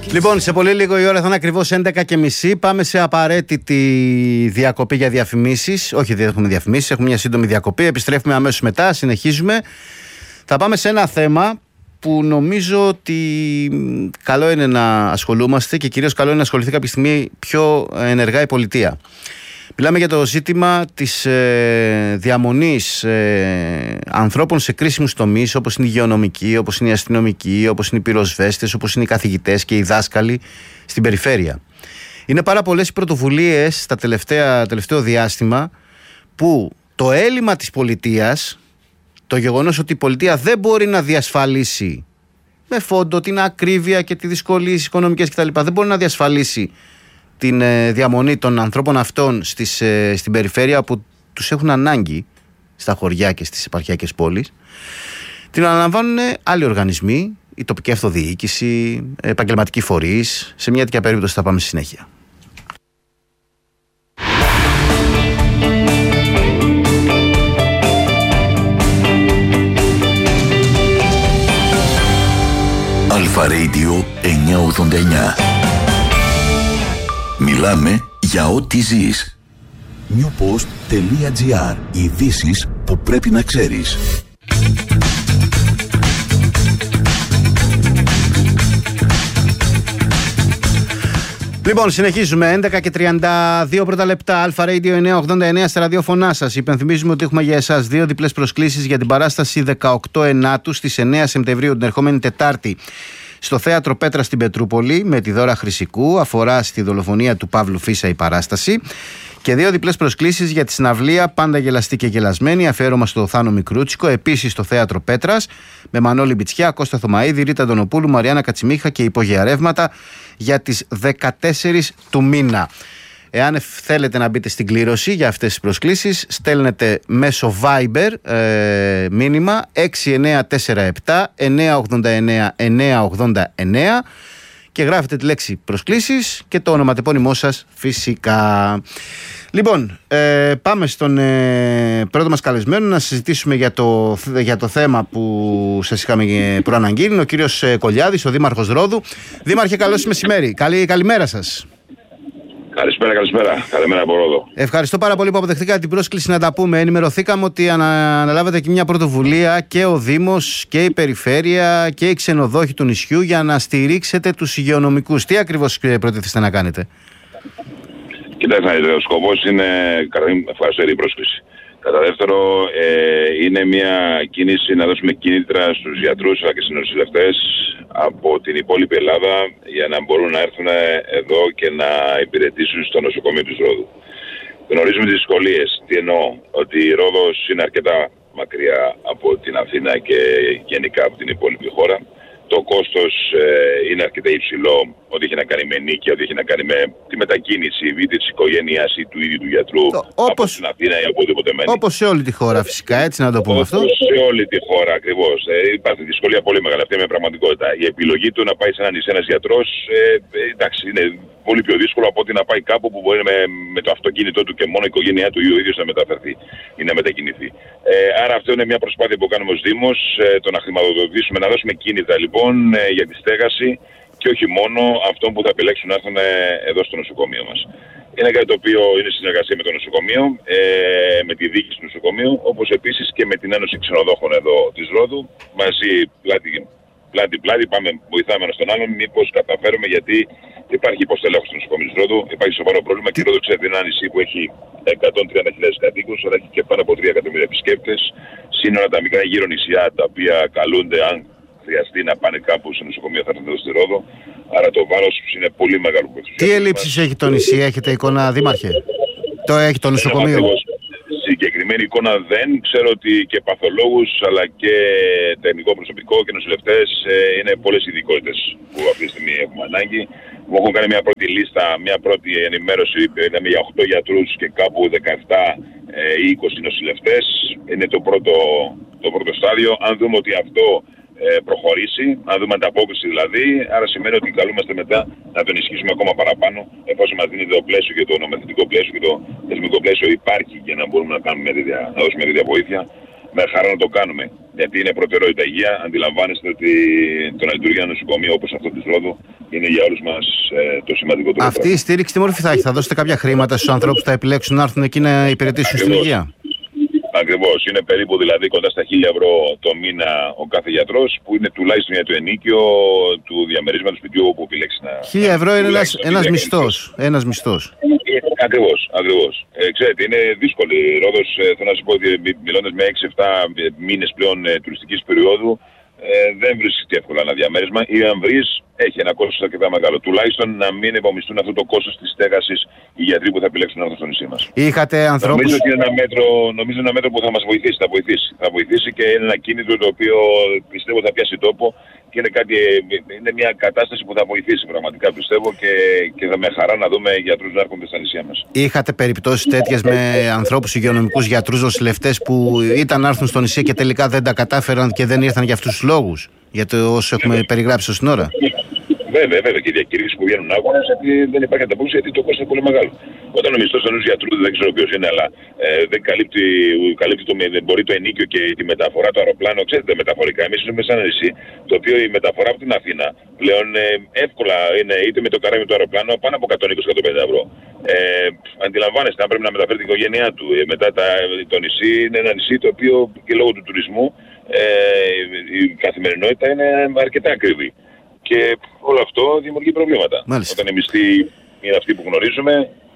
Λοιπόν, σε πολύ λίγο η ώρα θα είναι ακριβώς 11:30. Πάμε σε απαραίτητη διακοπή για διαφημίσεις. Όχι, δεν έχουμε διαφημίσεις, έχουμε μια σύντομη διακοπή. Επιστρέφουμε αμέσως μετά, συνεχίζουμε. Θα πάμε σε ένα θέμα που νομίζω ότι καλό είναι να ασχολούμαστε και κυρίως καλό είναι να ασχοληθεί κάποια στιγμή πιο ενεργά η πολιτεία. Μιλάμε για το ζήτημα της διαμονής ανθρώπων σε κρίσιμους τομείς, όπως είναι οι υγειονομικοί, όπως είναι οι αστυνομικοί, όπως είναι οι πυροσβέστες, όπως είναι οι καθηγητές και οι δάσκαλοι στην περιφέρεια. Είναι πάρα πολλές οι πρωτοβουλίες στα τελευταίο διάστημα που το έλλειμμα της πολιτείας, το γεγονός ότι η πολιτεία δεν μπορεί να διασφαλίσει με φόντο την ακρίβεια και τις δυσκολίες οικονομικές κτλ. Δεν μπορεί να διασφαλίσει την διαμονή των ανθρώπων αυτών στην περιφέρεια που τους έχουν ανάγκη στα χωριά και στις επαρχιακές πόλεις. Την αναλαμβάνουν άλλοι οργανισμοί, η τοπική αυτοδιοίκηση, επαγγελματικοί φορείς. Σε μια τέτοια περίπτωση θα πάμε στη συνέχεια. Αλφα Radio 989. Μιλάμε για ό,τι ζεις. newpost.gr. Ειδήσεις που πρέπει να ξέρεις. Λοιπόν, συνεχίζουμε. 11:32 πρώτα λεπτά. Αλφα Radio 989 στα ραδιόφωνά σας. Υπενθυμίζουμε ότι έχουμε για εσάς 2 διπλές προσκλήσεις για την παράσταση 18 Ενάτου στις 9 Σεπτεμβρίου, την ερχόμενη Τετάρτη, στο Θέατρο Πέτρα στην Πετρούπολη, με τη Δώρα Χρυσικού. Αφορά στη δολοφονία του Παύλου Φίσα η παράσταση. Και 2 διπλές προσκλήσεις για τη συναυλία Πάντα Γελαστή και Γελασμένη, αφιέρωμα στο Θάνο Μικρούτσικο, επίσης στο Θέατρο Πέτρας, με Μανώλη Μπιτσιά, Κώστα Θωμαίδη, Ρίτα Αντωνοπούλου, Μαριάννα Κατσιμίχα και υπόγεια ρεύματα για τις 14 του μήνα. Εάν θέλετε να μπείτε στην κλήρωση για αυτές τις προσκλήσεις, στέλνετε μέσω Viber μήνυμα 6947 989 989 και γράφετε τη λέξη προσκλήσεις και το ονοματεπώνυμό σας φυσικά. Λοιπόν, πάμε στον πρώτο μας καλεσμένο να συζητήσουμε για το θέμα που σας είχαμε προαναγγείλει. Ο κύριος Κολιάδης, ο Δήμαρχος Ρόδου. Δήμαρχε, καλώς μεσημέρι. Καλημέρα σας. Καλησπέρα. Καλημέρα από Ρόδο. Ευχαριστώ πάρα πολύ που αποδεχτήκατε την πρόσκληση να τα πούμε. Ενημερωθήκαμε ότι αναλάβατε και μια πρωτοβουλία και ο Δήμος και η Περιφέρεια και οι ξενοδόχοι του νησιού για να στηρίξετε τους υγειονομικούς. Τι ακριβώς προτίθεστε να κάνετε? Κοιτάξτε, ο σκοπός είναι, ευχαριστώ για την πρόσκληση. Κατά δεύτερο, είναι μια κίνηση να δώσουμε κίνητρα στους γιατρούς αλλά και στους νοσηλευτές από την υπόλοιπη Ελλάδα για να μπορούν να έρθουν εδώ και να υπηρετήσουν στο νοσοκομείο της Ρόδου. Γνωρίζουμε τις δυσκολίες. Τι εννοώ? Ότι η Ρόδος είναι αρκετά μακριά από την Αθήνα και γενικά από την υπόλοιπη χώρα. Το κόστος είναι αρκετά υψηλό, ό,τι έχει να κάνει με νίκη, ό,τι έχει να κάνει με τη μετακίνηση είτε της οικογένειας ή του ίδιου του γιατρού από την Αθήνα ή από οπουδήποτε μένει. Όπως σε όλη τη χώρα φυσικά, έτσι να το πούμε αυτό. Όπως σε όλη τη χώρα ακριβώς. Υπάρχει δυσκολία πολύ μεγάλη, αυτή είναι η πραγματικότητα. Η επιλογή του να πάει σε ένα νησί ένας γιατρός, εντάξει, είναι πολύ πιο δύσκολο από ότι να πάει κάπου που μπορεί με το αυτοκίνητό του και μόνο η οικογένειά του ή ο ίδιος να μεταφερθεί ή να μετακινηθεί. Άρα αυτό είναι μια προσπάθεια που κάνουμε ως Δήμος, το να χρηματοδοτήσουμε, να δώσουμε κίνητρα λοιπόν για τη στέγαση και όχι μόνο αυτών που θα επιλέξουν να έρθουν εδώ στο νοσοκομείο μας. Είναι κάτι το οποίο είναι συνεργασία με το νοσοκομείο, με τη διοίκηση του νοσοκομείου, όπως επίσης και με την Ένωση Ξενοδόχων εδώ της Ρόδου. Μαζί πλάτη-πλάτη πάμε, βοηθάμε ένας τον άλλον, μήπως καταφέρουμε, γιατί υπάρχει υποστελέχωση στο νοσοκομείο της Ρόδου, υπάρχει σοβαρό πρόβλημα και η Ρόδο ξέρετε είναι ένα νησί που έχει 130.000 κατοίκους, αλλά έχει και πάνω από 3 εκατομμύρια επισκέπτες. Σύνορα τα μικρά γύρω νησιά τα οποία καλούνται, αν χρειαστεί να πάνε κάπου στο νοσοκομείο, θα έρθουν εδώ στη Ρόδο. Άρα το βάρος είναι πολύ μεγάλο. Τι ελλείψεις έχει το νησί, έχετε εικόνα, Δήμαρχε? Το έχει το νοσοκομείο? Συγκεκριμένη εικόνα δεν ξέρω, ότι και παθολόγους αλλά και τεχνικό προσωπικό και νοσηλευτές είναι πολλές ειδικότητες που αυτή τη στιγμή έχουμε ανάγκη. Μου έχουν κάνει μια πρώτη λίστα, μια πρώτη ενημέρωση, είδαμε για 8 γιατρούς και κάπου 17 ή 20 νοσηλευτές. Είναι το πρώτο στάδιο. Αν δούμε ότι αυτό προχωρήσει, αν δούμε ανταπόκριση δηλαδή, άρα σημαίνει ότι καλούμαστε μετά να τον ενισχύσουμε ακόμα παραπάνω, εφόσον μας δίνει το πλαίσιο και το νομοθετικό πλαίσιο και το θεσμικό πλαίσιο υπάρχει για να μπορούμε να δώσουμε τέτοια βοήθεια. με χαρά να το κάνουμε. Γιατί είναι προτεραιότητα υγεία. Αντιλαμβάνεστε ότι το να λειτουργεί ένα νοσοκομείο όπως αυτό της Ρόδου είναι για όλους μας το σημαντικότερο. Αυτή η στήριξη τι μορφή θα έχει? Θα δώσετε κάποια χρήματα στους ανθρώπους που θα επιλέξουν να έρθουν εκεί να υπηρετήσουν στην υγεία? Ακριβώς. Είναι περίπου δηλαδή κοντά στα 1.000 ευρώ το μήνα ο κάθε γιατρός, που είναι τουλάχιστον για το ενίκιο του διαμερίσματος σπιτιού όπου επιλέξει να. 1.000 ευρώ είναι ένας μισθός. Ακριβώς. Ξέρετε, είναι δύσκολη η Ρόδος. Θέλω να σας πω ότι μιλώντας με 6-7 μήνες πλέον τουριστικής περίοδου, δεν βρίσκεται εύκολα ένα διαμέρισμα, ή αν βρεις, έχει ένα κόστος αρκετά μεγάλο. Τουλάχιστον να μην επομιστούν αυτό το κόστος της στέγασης οι γιατροί που θα επιλέξουν να έρθουν στο νησί μας. Είχατε ανθρώπους. Νομίζω ότι είναι ένα μέτρο που θα μας βοηθήσει. Θα βοηθήσει και είναι ένα κίνητρο το οποίο πιστεύω θα πιάσει τόπο και είναι μια κατάσταση που θα βοηθήσει πραγματικά, πιστεύω, και θα με χαρά να δούμε γιατρούς να έρχονται στα νησιά μας. Είχατε περιπτώσεις τέτοιες με ανθρώπους υγειονομικούς, γιατρούς, νοσηλευτές που ήταν να έρθουν στο νησί και τελικά δεν τα κατάφεραν και δεν ήρθαν για αυτούς τους λόγους? Για το όσο έχουμε περιγράψει ως την ώρα. Βέβαια, και οι διακηρύξεις που βγαίνουν άγωνες, γιατί δεν υπάρχει ανταπόκριση, γιατί το κόστος είναι πολύ μεγάλο. Όταν ο μισθός ενός γιατρού, δεν ξέρω ποιος είναι, αλλά δεν καλύπτει μπορεί το ενίκιο και τη μεταφορά του αεροπλάνου. Ξέρετε, μεταφορικά, εμείς ζούμε σε ένα νησί, το οποίο η μεταφορά από την Αθήνα πλέον εύκολα είναι είτε με το καράβι του αεροπλάνου πάνω από 120-150 ευρώ. Αντιλαμβάνεστε, αν πρέπει να μεταφέρει την οικογένειά του. Μετά το νησί είναι ένα νησί το οποίο και λόγω του τουρισμού η καθημερινότητα είναι αρκετά ακριβή. Και όλο αυτό δημιουργεί προβλήματα. Μάλιστα. Όταν οι μισθοί είναι αυτοί που γνωρίζουμε.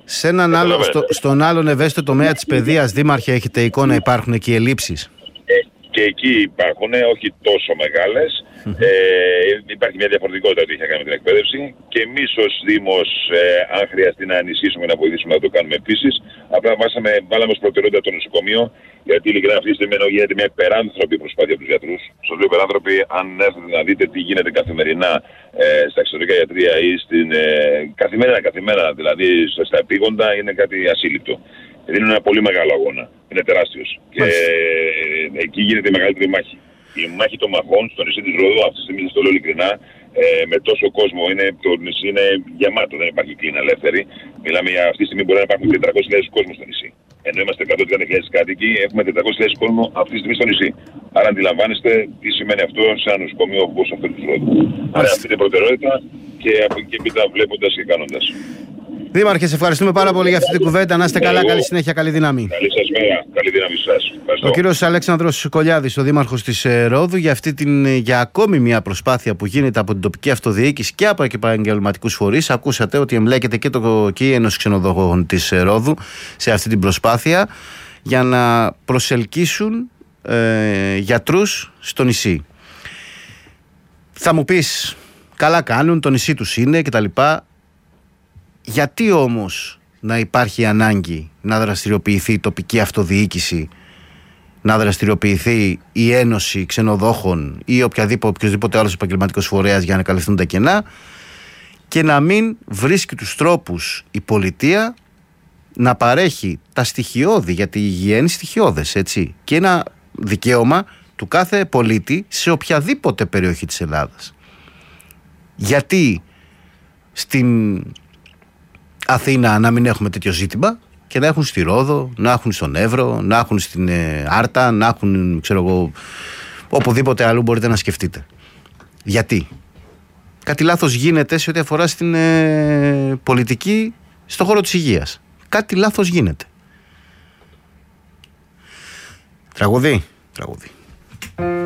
Στον άλλον ευαίσθητο τομέα της παιδείας, Δήμαρχε, έχετε εικόνα, υπάρχουν εκεί ελλείψεις? Και εκεί υπάρχουν, όχι τόσο μεγάλες. Υπάρχει μια διαφορετικότητα ότι έχει να κάνει με την εκπαίδευση. Και εμείς ως Δήμος, αν χρειαστεί να ενισχύσουμε, να βοηθήσουμε, να το κάνουμε επίσης. Απλά βάλαμε ως προτεραιότητα το νοσοκομείο, γιατί ειλικρινά αυτή τη στιγμή γίνεται μια υπεράνθρωπη προσπάθεια από τους γιατρούς. Στους δύο υπεράνθρωποι, αν έρθετε να δείτε τι γίνεται καθημερινά στα εξωτερικά ιατρεία ή στην καθημερινά, δηλαδή στα επίγοντα, είναι κάτι ασύλληπτο. Είναι ένα πολύ μεγάλο αγώνα. Είναι τεράστιος. Και εκεί γίνεται η μεγαλύτερη μάχη. Η μάχη των μαχών στο νησί της Ρόδου, αυτή τη στιγμή σας το λέω ειλικρινά, με τόσο κόσμο, το νησί είναι γεμάτο, δεν υπάρχει κλίνα ελεύθερη. Μιλάμε για αυτή τη στιγμή μπορεί να υπάρχουν 400.000 κόσμο στο νησί. Ενώ είμαστε 130.000 κάτοικοι, έχουμε 400.000 κόσμο αυτή τη στιγμή στο νησί. Άρα αντιλαμβάνεστε τι σημαίνει αυτό σε ένα νοσοκομείο όπως αυτό της Ρόδου. Άρα αυτή είναι η προτεραιότητα και από εκεί πέρα βλέποντας και κάνοντας. Δήμαρχε, σε ευχαριστούμε πάρα πολύ για αυτή την κουβέντα. Να είστε καλά, καλή συνέχεια, καλή δύναμη. Καλή σας μέρα, καλή δύναμη σας. Ο κύριος Αλέξανδρος Κολιάδης, ο δήμαρχος της Ρόδου, για ακόμη μια προσπάθεια που γίνεται από την τοπική αυτοδιοίκηση και από επαγγελματικούς φορείς. Ακούσατε ότι εμπλέκεται και το Ένωση Ξενοδοχών της Ρόδου σε αυτή την προσπάθεια για να προσελκύσουν γιατρούς στο νησί. Θα μου πεις, καλά κάνουν, το νησί τους είναι κτλ. Γιατί όμως να υπάρχει ανάγκη να δραστηριοποιηθεί η τοπική αυτοδιοίκηση, να δραστηριοποιηθεί η Ένωση Ξενοδόχων ή οποιοδήποτε άλλος επαγγελματικός φορέας για να καλυφθούν τα κενά, και να μην βρίσκει τους τρόπους η πολιτεία να παρέχει τα στοιχειώδη, γιατί η υγεία είναι στοιχειώδες, έτσι, και ένα δικαίωμα του κάθε πολίτη σε οποιαδήποτε περιοχή της Ελλάδας. Γιατί στην Αθήνα να μην έχουμε τέτοιο ζήτημα και να έχουν στη Ρόδο, να έχουν στον Εύρο, να έχουν στην Άρτα, να έχουν, ξέρω εγώ, οπουδήποτε αλλού μπορείτε να σκεφτείτε? Γιατί? Κάτι λάθος γίνεται σε ό,τι αφορά στην πολιτική στον χώρο της υγείας. Κάτι λάθος γίνεται. Τραγουδί.